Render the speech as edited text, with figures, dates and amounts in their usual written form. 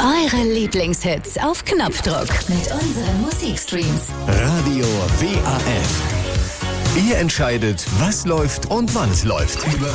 Eure Lieblingshits auf Knopfdruck mit unseren Musikstreams. Radio WAF. Ihr entscheidet, was läuft und wann es läuft.